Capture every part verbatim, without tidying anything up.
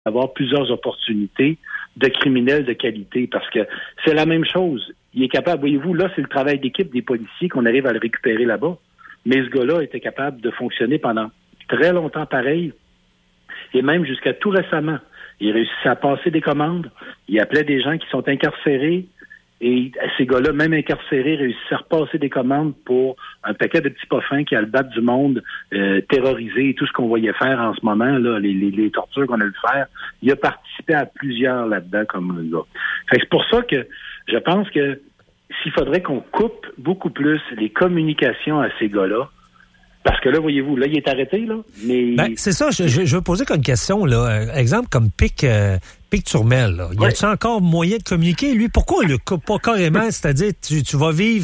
avoir plusieurs opportunités de criminels de qualité, parce que c'est la même chose. Il est capable, voyez-vous, là, c'est le travail d'équipe des policiers qu'on arrive à le récupérer là-bas. Mais ce gars-là était capable de fonctionner pendant très longtemps pareil, et même jusqu'à tout récemment. Il réussissait à passer des commandes, il appelait des gens qui sont incarcérés, et ces gars-là, même incarcérés, réussissaient à repasser des commandes pour un paquet de petits poffins qui a le battre du monde, euh, terrorisé, et tout ce qu'on voyait faire en ce moment, là, les, les, les tortures qu'on a vu faire. Il a participé à plusieurs là-dedans comme un gars. Fait que c'est pour ça que je pense que s'il faudrait qu'on coupe beaucoup plus les communications à ces gars-là, parce que là, voyez-vous, là, il est arrêté, là, mais... Ben, c'est ça, je, je, je veux poser comme une question, là. Exemple comme Pic, euh, Pic Turmel, là. Y a-t-il encore moyen de communiquer? Lui, pourquoi on le coupe pas carrément? C'est-à-dire, tu, tu vas vivre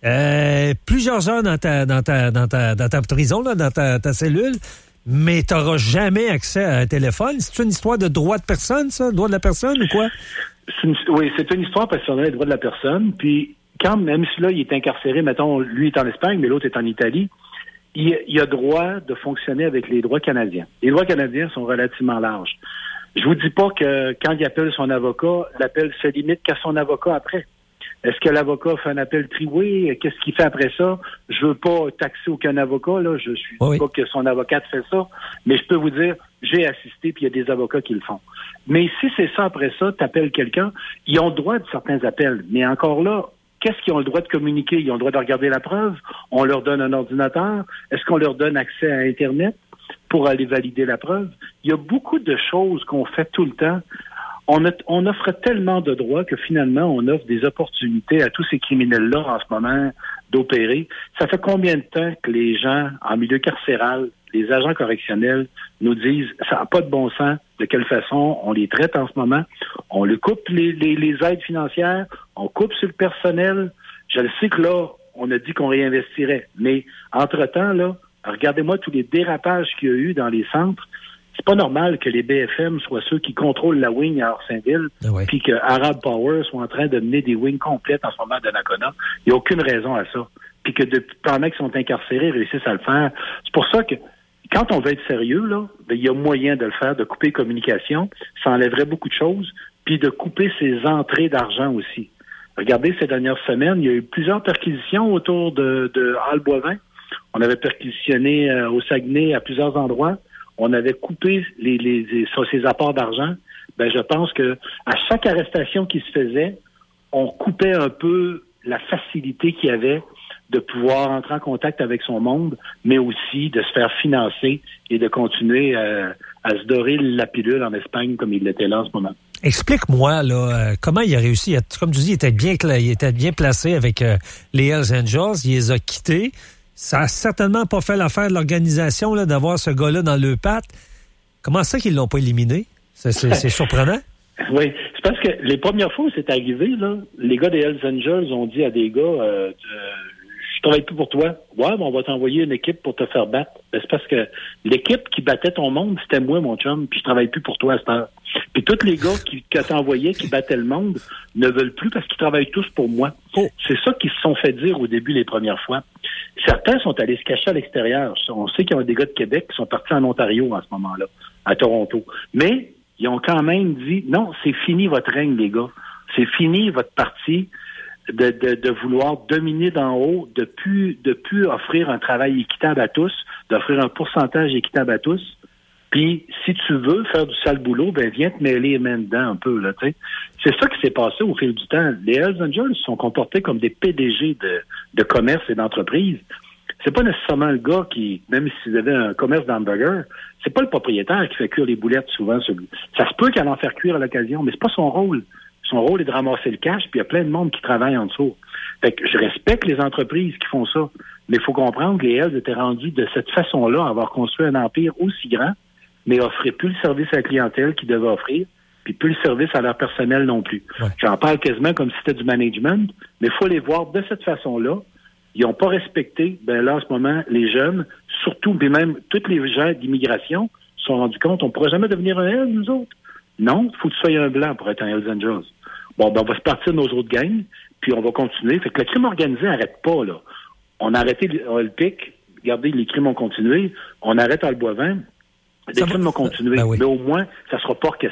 euh, plusieurs heures dans ta, dans ta, dans ta, dans ta prison, là, dans ta, ta cellule, mais tu n'auras jamais accès à un téléphone. C'est une histoire de droit de personne, ça? Droit de la personne ou quoi? C'est une, oui, c'est une histoire personnelle, droit de la personne. Puis, quand, même si là, il est incarcéré, mettons, lui est en Espagne, mais l'autre est en Italie, il, il a droit de fonctionner avec les droits canadiens. Les droits canadiens sont relativement larges. Je vous dis pas que quand il appelle son avocat, l'appel se limite qu'à son avocat après. Est-ce que l'avocat fait un appel triway? Qu'est-ce qu'il fait après ça? Je veux pas taxer aucun avocat, là. Je suis oui. pas que son avocate fait ça. Mais je peux vous dire, j'ai assisté, puis il y a des avocats qui le font. Mais si c'est ça après ça, t'appelles quelqu'un, ils ont le droit de certains appels. Mais encore là, qu'est-ce qu'ils ont le droit de communiquer? Ils ont le droit de regarder la preuve? On leur donne un ordinateur? Est-ce qu'on leur donne accès à Internet pour aller valider la preuve? Il y a beaucoup de choses qu'on fait tout le temps. On, a, on offre tellement de droits que finalement, on offre des opportunités à tous ces criminels-là en ce moment d'opérer. Ça fait combien de temps que les gens en milieu carcéral, les agents correctionnels, nous disent ça n'a pas de bon sens, de quelle façon on les traite en ce moment? On le coupe les, les, les aides financières, on coupe sur le personnel. Je le sais que là, on a dit qu'on réinvestirait. Mais entre-temps, là, regardez-moi tous les dérapages qu'il y a eu dans les centres. C'est pas normal que les B F M soient ceux qui contrôlent la wing à Orsainville, ah ouais. puis que Arab Power soit en train de mener des wings complètes en ce moment de Donnacona. Il n'y a aucune raison à ça. Puis que depuis, pendant qu'ils sont incarcérés, réussissent à le faire. C'est pour ça que quand on veut être sérieux, là, ben, il y a moyen de le faire, de couper les communications. Ça enlèverait beaucoup de choses. Puis de couper ses entrées d'argent aussi. Regardez, ces dernières semaines, il y a eu plusieurs perquisitions autour de, de Hall-Boivin. On avait perquisitionné euh, au Saguenay à plusieurs endroits. On avait coupé les, les, les, ces apports d'argent. Ben, je pense que à chaque arrestation qui se faisait, on coupait un peu la facilité qu'il y avait de pouvoir entrer en contact avec son monde, mais aussi de se faire financer et de continuer à, à se dorer la pilule en Espagne comme il l'était là en ce moment. Explique-moi là, euh, comment il a réussi. À, comme tu dis, il était bien, il était bien placé avec euh, les Hells Angels. Il les a quittés. Ça a certainement pas fait l'affaire de l'organisation là, d'avoir ce gars-là dans le patte. Comment ça qu'ils l'ont pas éliminé? C'est, c'est, c'est surprenant. Oui, c'est parce que les premières fois où c'est arrivé, là, les gars des Hells Angels ont dit à des gars euh, euh, je travaille plus pour toi. Ouais, mais on va t'envoyer une équipe pour te faire battre. Ben, c'est parce que l'équipe qui battait ton monde, c'était moi, mon chum, puis je travaille plus pour toi à cette heure. Puis tous les gars qui, que t'envoyais, qui battaient le monde, ne veulent plus parce qu'ils travaillent tous pour moi. Oh. C'est ça qu'ils se sont fait dire au début les premières fois. Certains sont allés se cacher à l'extérieur. On sait qu'il y a des gars de Québec qui sont partis en Ontario en ce moment-là, à Toronto. Mais ils ont quand même dit, non, c'est fini votre règne, les gars. C'est fini votre parti de, de, de vouloir dominer d'en haut, de plus, de plus offrir un travail équitable à tous, d'offrir un pourcentage équitable à tous. Puis, si tu veux faire du sale boulot, ben viens te mêler les mains dedans un peu, là, tu sais. C'est ça qui s'est passé au fil du temps. Les Hells Angels sont comportés comme des P D G de, de commerce et d'entreprise. C'est pas nécessairement le gars qui, même s'il avait un commerce d'hamburger, c'est pas le propriétaire qui fait cuire les boulettes souvent. Celui. Ça se peut qu'elle en faire cuire à l'occasion, mais c'est pas son rôle. Son rôle est de ramasser le cash, puis il y a plein de monde qui travaille en dessous. Fait que je respecte les entreprises qui font ça, mais il faut comprendre que les Hells étaient rendus de cette façon-là à avoir construit un empire aussi grand, mais offraient plus le service à la clientèle qu'ils devaient offrir, puis plus le service à leur personnel non plus. Ouais. J'en parle quasiment comme si c'était du management, mais il faut les voir de cette façon-là. Ils n'ont pas respecté, ben là, en ce moment, les jeunes, surtout, mais même tous les gens d'immigration, se sont rendus compte, on ne pourra jamais devenir un Hells, nous autres. Non, il faut que tu sois un blanc pour être un Hells Angels. Bon, ben, on va se partir de nos autres gangs, puis on va continuer. Fait que le crime organisé n'arrête pas, là. On a arrêté le, le pic, regardez, les crimes ont continué. On arrête Hall-Boivin. Des crimes non continués. Ben oui. Mais au moins, ça sera pas